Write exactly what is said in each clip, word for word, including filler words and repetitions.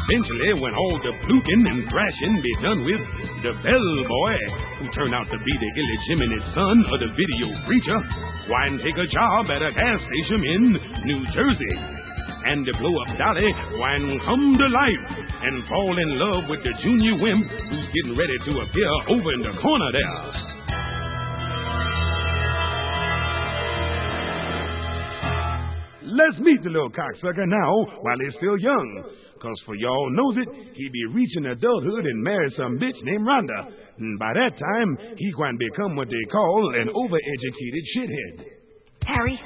Eventually, when all the pluking and thrashing be done with, the bellboy, who turned out to be the illegitimate son of the video preacher, why and take a job at a gas station in New Jersey. And the blow-up dolly why and come to life and fall in love with the junior wimp who's getting ready to appear over in the corner there. Let's meet the little cocksucker now while he's still young. Because for y'all knows it, he be reaching adulthood and marry some bitch named Rhonda. And by that time, he going to become what they call an overeducated shithead. Harry?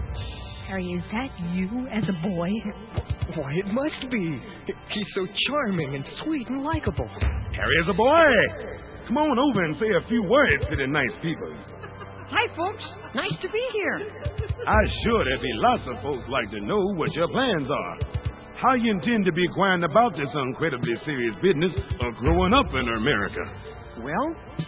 Harry, is that you as a boy? Why, it must be. He's so charming and sweet and likable. Harry is a boy. Come on over and say a few words to the nice people. Hi, folks. Nice to be here. I sure there'd be lots of folks like to know what your plans are. How you intend to be going about this incredibly serious business of growing up in America? Well,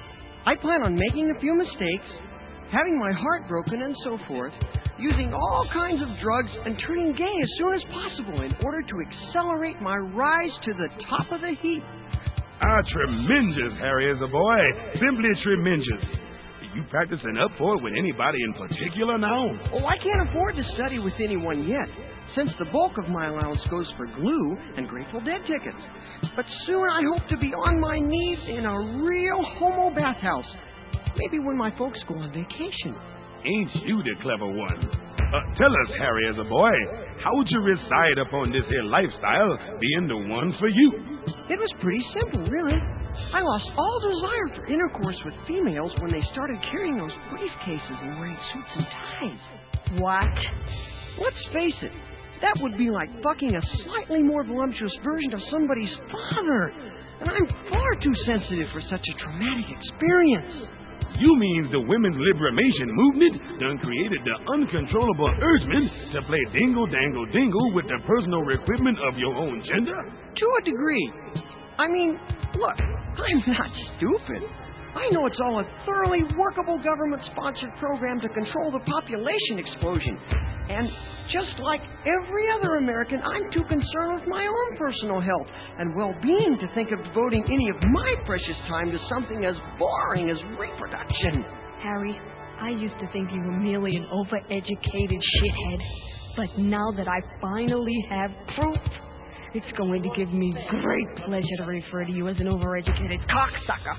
I plan on making a few mistakes, having my heart broken and so forth, using all kinds of drugs and turning gay as soon as possible in order to accelerate my rise to the top of the heap. Ah, tremendous, Harry, as a boy. Simply tremendous. You practicing up for it with anybody in particular now? Oh, I can't afford to study with anyone yet, since the bulk of my allowance goes for glue and Grateful Dead tickets. But soon I hope to be on my knees in a real homo bathhouse. Maybe when my folks go on vacation. Ain't you the clever one? Uh, tell us, Harry, as a boy, how would you decide upon this here lifestyle being the one for you? It was pretty simple, really. I lost all desire for intercourse with females when they started carrying those briefcases and wearing suits and ties. What? Let's face it, that would be like fucking a slightly more voluptuous version of somebody's father. And I'm far too sensitive for such a traumatic experience. You mean the women's liberation movement done created the uncontrollable urgement to play dingle-dangle-dingle with the personal equipment of your own gender? To a degree. I mean, look, I'm not stupid. I know it's all a thoroughly workable government-sponsored program to control the population explosion. And just like every other American, I'm too concerned with my own personal health and well-being to think of devoting any of my precious time to something as boring as reproduction. Harry, I used to think you were merely an overeducated shithead. But now that I finally have proof, it's going to give me great pleasure to refer to you as an overeducated cocksucker.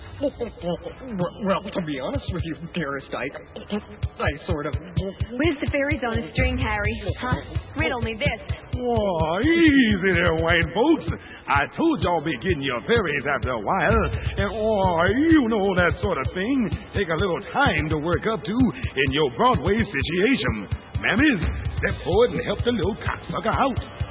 Well, to be honest with you, dearest, I, I sort of... Where's the fairies on a string, Harry? Huh? Riddle me this. Oh, easy there, white folks. I told y'all be getting your fairies after a while. And, oh, you know that sort of thing. Take a little time to work up to in your Broadway situation. Mammies, step forward and help the little cocksucker out.